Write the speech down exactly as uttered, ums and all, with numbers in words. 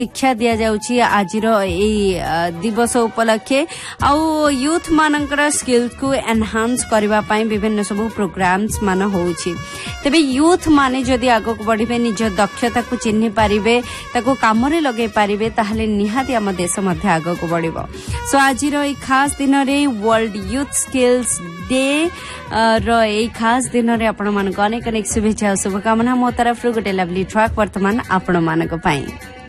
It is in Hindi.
शिक्षा दिया जाउची आजिर ए दिवस उपलक्षे आउ यूथ मानकर स्किल्स को एनहांस करबा पई विभिन्न सब प्रोग्राम्स मान होउची तबे यूथ माने जदि आगो को बढ़िबे निज दक्षता को चिन्हि पारिबे ताको काम रे लगे पारिबे ताहले निहाती हम देश मध्य आगो को बढ़िबो सो आजिर ए खास दिन रे वर्ल्ड यूथ स्किल्स डे रो ए खास दिन रे आपण मान अनेक अनेक शुभेच्छा शुभकामना मो तरफ गोटे लवली ट्रैक वर्तमान आपण मान को पाई।